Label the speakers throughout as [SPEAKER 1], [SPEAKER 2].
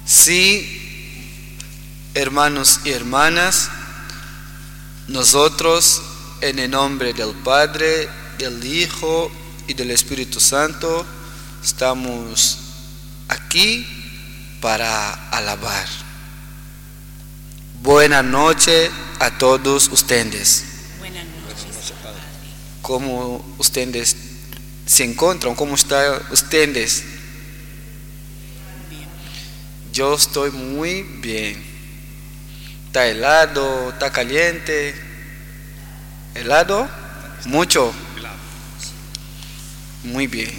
[SPEAKER 1] Sí, hermanos y hermanas, nosotros en el nombre del Padre, del Hijo y del Espíritu Santo estamos aquí para alabar. Buenas noches a todos ustedes.
[SPEAKER 2] Buenas noches, Padre.
[SPEAKER 1] ¿Cómo ustedes se encuentran? ¿Cómo están ustedes?
[SPEAKER 2] Bien.
[SPEAKER 1] Yo estoy muy bien. ¿Está helado? ¿Está caliente? ¿Helado? Mucho. Muy bien.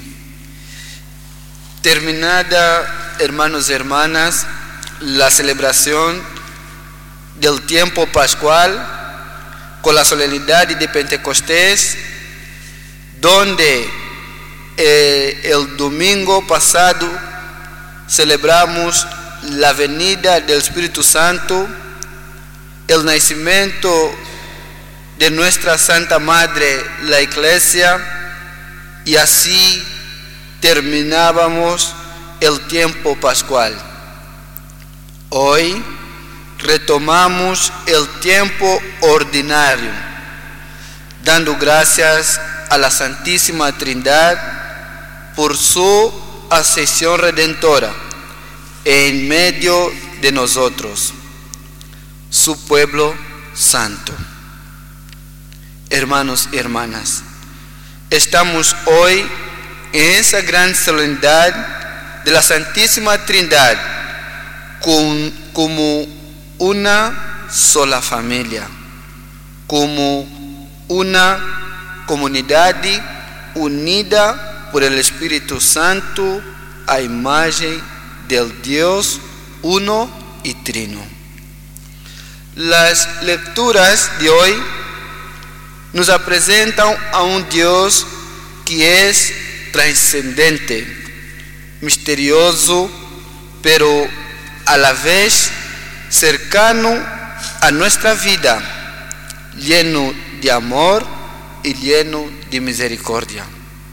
[SPEAKER 1] Terminada, hermanos y hermanas, la celebración del tiempo pascual con la solemnidad de Pentecostés, donde el domingo pasado celebramos la venida del Espíritu Santo, el nacimiento de nuestra Santa Madre, la Iglesia, y así terminábamos el tiempo pascual. Hoy retomamos el tiempo ordinario, dando gracias a la Santísima Trinidad por su ascensión redentora en medio de nosotros, su pueblo santo. Hermanos y hermanas, estamos hoy en esa gran solemnidad de la Santísima Trinidad como una sola familia, como una comunidad unida por el Espíritu Santo a imagen del Dios uno y trino. Las lecturas de hoy nos presentan a un Dios que es trascendente, misterioso, pero a la vez cercano a nuestra vida, lleno de amor y lleno de misericordia.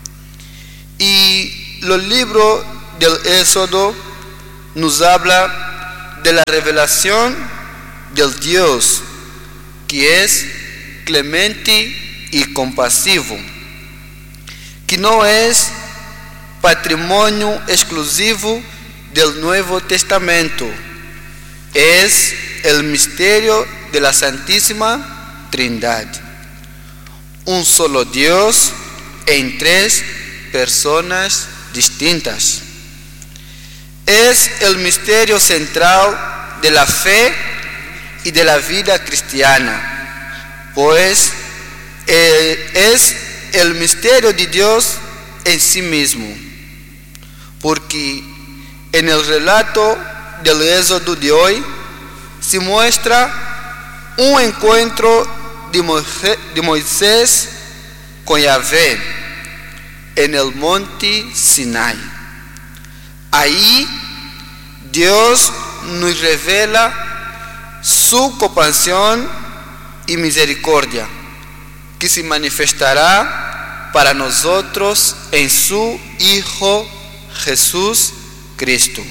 [SPEAKER 1] Y los libros del Éxodo nos habla de la revelación del Dios que es clemente y compasivo, que no es patrimonio exclusivo del Nuevo Testamento. Es el misterio de la Santísima Trinidad, un solo Dios en tres personas distintas. Es el misterio central de la fe y de la vida cristiana, pues es el misterio de Dios en sí mismo, porque en el relato del Éxodo de hoy se muestra un encuentro de Moisés con Yahvé en el monte Sinai. Ahí Dios nos revela su compasión y misericordia, que se manifestará para nosotros en su Hijo Jesús Cristo.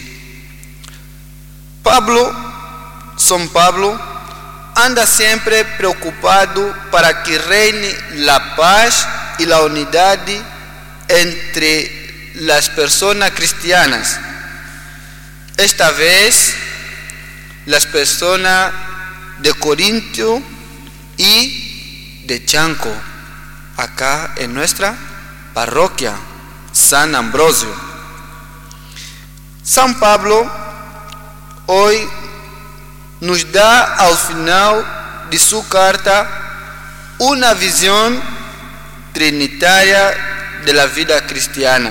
[SPEAKER 1] San Pablo anda siempre preocupado para que reine la paz y la unidad entre las personas cristianas. Esta vez, las personas de Corinto y de Chanco, acá en nuestra parroquia, San Ambrosio. San Pablo hoy nos da al final de su carta una visión trinitaria de la vida cristiana.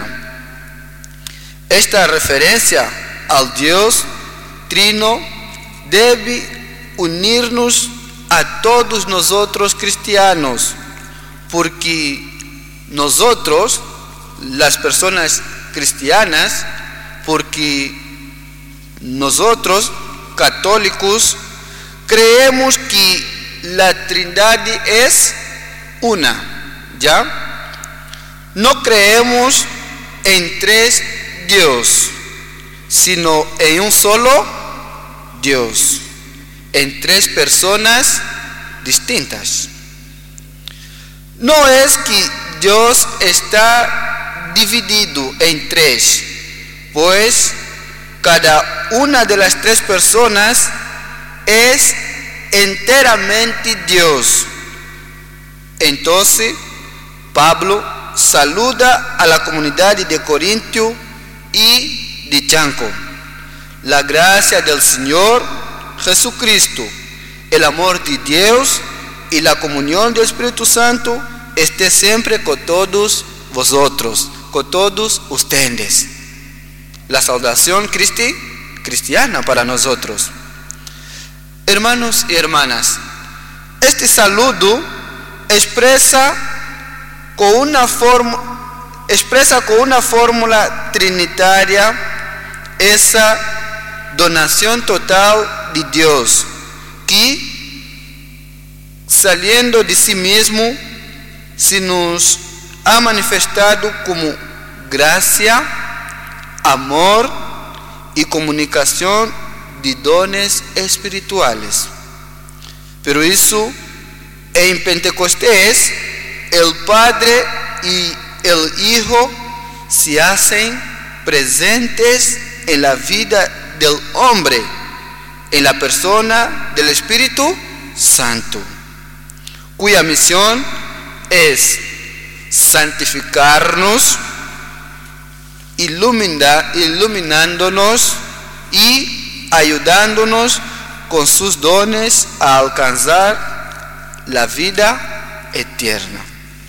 [SPEAKER 1] Esta referencia al Dios Trino debe unirnos a todos nosotros cristianos, porque nosotros, las personas cristianas, porque nosotros, católicos, creemos que la Trinidad es una, ¿ya? No creemos en tres Dios, sino en un solo Dios, en tres personas distintas. No es que Dios está dividido en tres, pues cada una de las tres personas es enteramente Dios. Entonces, Pablo saluda a la comunidad de Corintio y de Chanco. La gracia del Señor Jesucristo, el amor de Dios y la comunión del Espíritu Santo esté siempre con todos vosotros, con todos ustedes. La salvación cristiana para nosotros. Hermanos y hermanas, este saludo expresa con una fórmula trinitaria esa donación total de Dios, que saliendo de sí mismo se nos ha manifestado como gracia, amor y comunicación de dones espirituales. Pero eso, en Pentecostés, el Padre y el Hijo se hacen presentes en la vida del hombre, en la persona del Espíritu Santo, cuya misión es santificarnos, iluminándonos y ayudándonos con sus dones a alcanzar la vida eterna.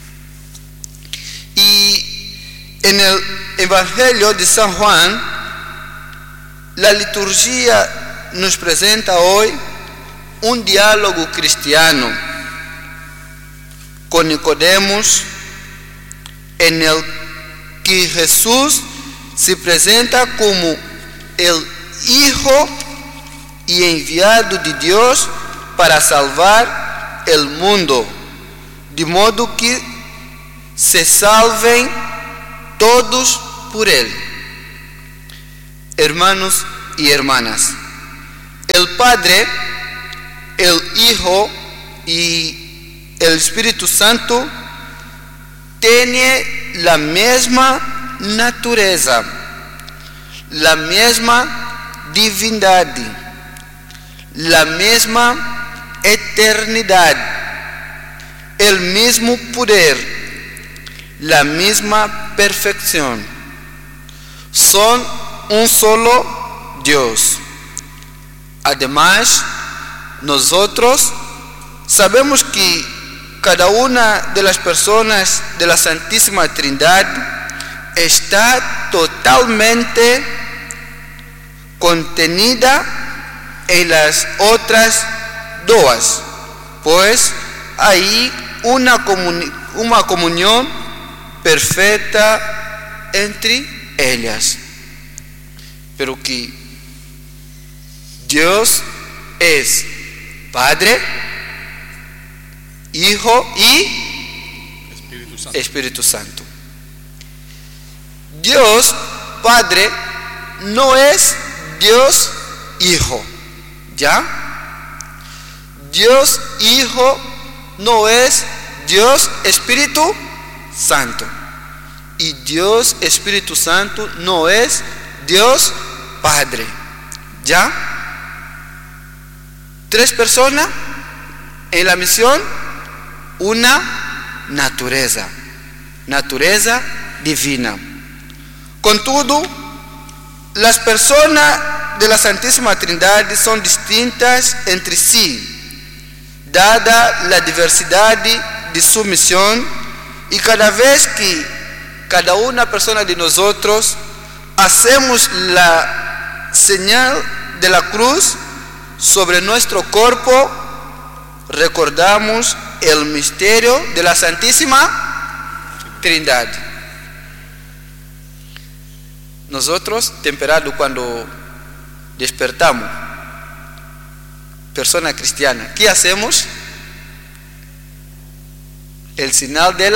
[SPEAKER 1] Y en el Evangelio de San Juan, la liturgia nos presenta hoy un diálogo cristiano con Nicodemos, en el que Jesús se presenta como el Hijo y enviado de Dios para salvar el mundo, de modo que se salven todos por Él. Hermanos y hermanas, el Padre, el Hijo y el Espíritu Santo tienen la misma naturaleza, la misma divindad, la misma eternidad, el mismo poder, la misma perfección. Son un solo Dios. Además, nosotros sabemos que cada una de las personas de la Santísima Trinidad está totalmente contenida en las otras dos, pues hay una comunión perfecta entre ellas. Pero que Dios es Padre, Hijo y Espíritu Santo. Dios Padre no es Dios Hijo, ¿ya? Dios Hijo no es Dios Espíritu Santo. Y Dios Espíritu Santo no es Dios Padre, ¿ya? Tres personas en la misión, una naturaleza divina. Con todo, las personas de la Santísima Trinidad son distintas entre sí, dada la diversidad de su misión, y cada vez que cada una persona de nosotros hacemos la señal de la cruz sobre nuestro cuerpo, recordamos el misterio de la Santísima Trinidad. Nosotros, temprano, cuando despertamos, persona cristiana, ¿qué hacemos? El señal de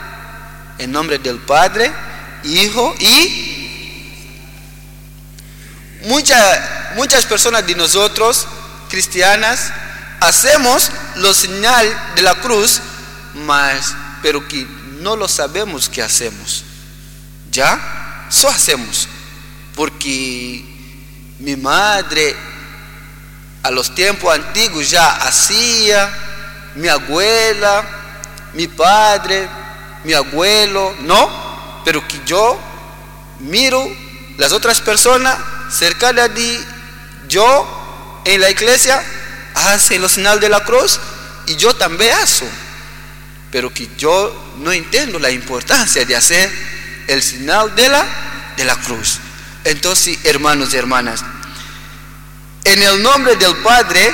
[SPEAKER 1] en nombre del Padre, Hijo y muchas personas de nosotros, cristianas, hacemos los señal de la cruz, pero que no lo sabemos que hacemos. ¿Ya? Solo hacemos. Porque mi madre a los tiempos antiguos ya hacía, mi abuela, mi padre, mi abuelo, no, pero que yo miro las otras personas cerca de yo en la iglesia hacen los señales de la cruz y yo también hago, pero que yo no entiendo la importancia de hacer el señal de la cruz. Entonces, hermanos y hermanas, en el nombre del Padre,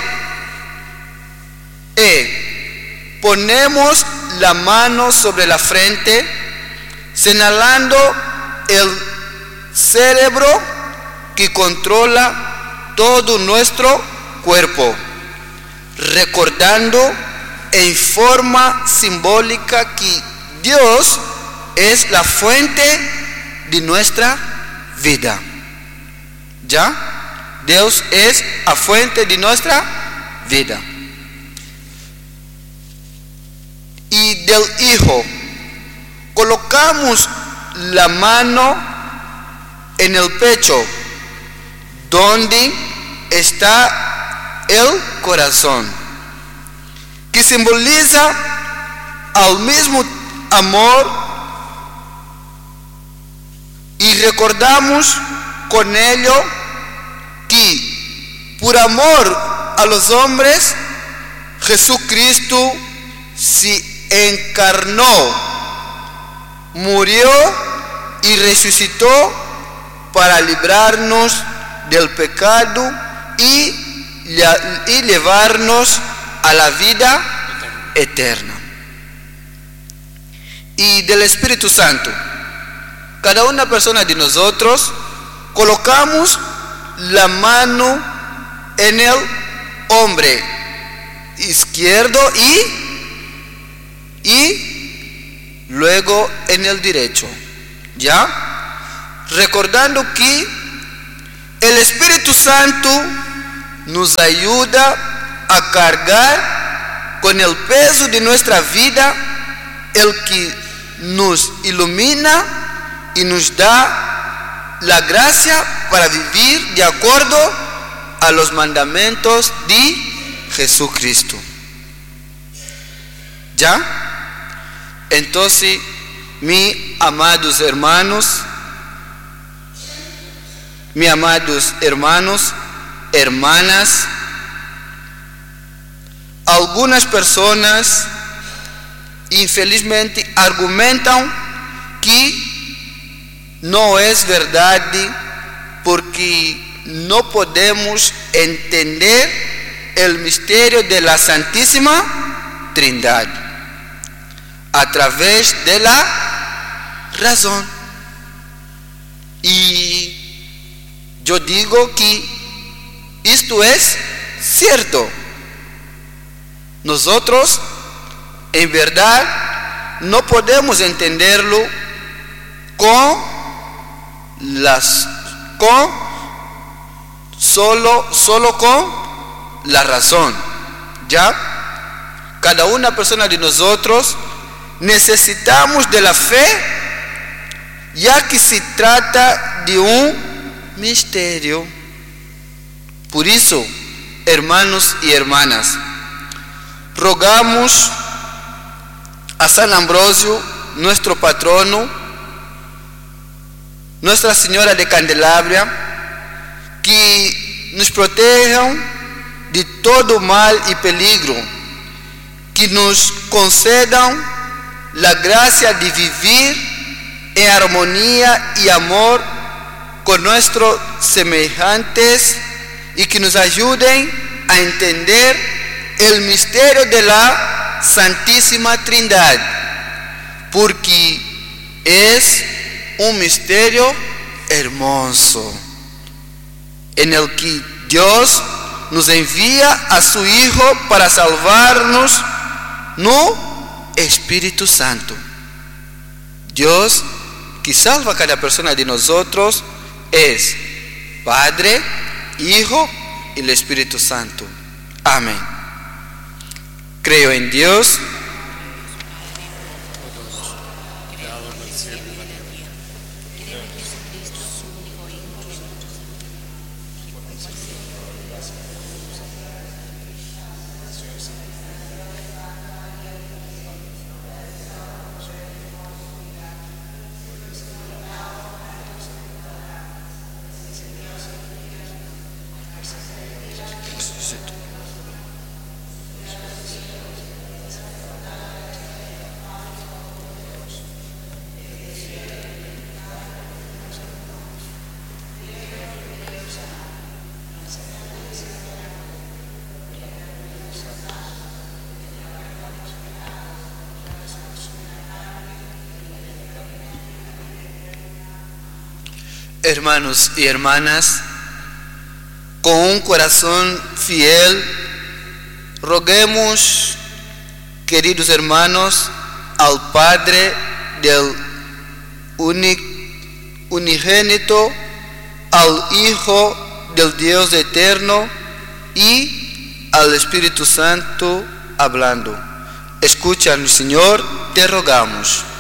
[SPEAKER 1] ponemos la mano sobre la frente, señalando el cerebro que controla todo nuestro cuerpo, recordando en forma simbólica que Dios es la fuente de nuestra vida. ¿Ya? Dios es la fuente de nuestra vida. Y del Hijo, colocamos la mano en el pecho, donde está el corazón, que simboliza al mismo amor, y recordamos con ello que por amor a los hombres Jesucristo se encarnó, murió y resucitó para librarnos del pecado y llevarnos a la vida eterna. Y del Espíritu Santo, cada una persona de nosotros colocamos la mano en el hombre izquierdo y luego en el derecho, ¿ya? Recordando que el Espíritu Santo nos ayuda a cargar con el peso de nuestra vida, el que nos ilumina y nos da la gracia para vivir de acuerdo a los mandamientos de Jesucristo. ¿Ya? Entonces, mis amados hermanos, hermanas, algunas personas infelizmente argumentan que no es verdad porque no podemos entender el misterio de la Santísima Trinidad a través de la razón. Y yo digo que esto es cierto. Nosotros en verdad no podemos entenderlo solo con la razón. ¿Ya? Cada una persona de nosotros necesitamos de la fe, ya que se trata de un misterio. Por eso, hermanos y hermanas, rogamos a San Ambrosio, nuestro patrono, Nuestra Señora de Candelaria, que nos protejan de todo mal y peligro, que nos concedan la gracia de vivir en armonía y amor con nuestros semejantes y que nos ayuden a entender el misterio de la Santísima Trinidad, porque es un misterio hermoso en el que Dios nos envía a su Hijo para salvarnos, no Espíritu Santo. Dios que salva a cada persona de nosotros es Padre, Hijo y el Espíritu Santo. Amén. Creo en Dios,
[SPEAKER 2] Creador del cielo y la tierra.
[SPEAKER 3] Creo en Jesucristo, su único Hijo,
[SPEAKER 1] hermanos y hermanas, con un corazón fiel, roguemos, queridos hermanos, al Padre del unigénito, al Hijo del Dios eterno y al Espíritu Santo hablando. Escúchanos, Señor, te rogamos.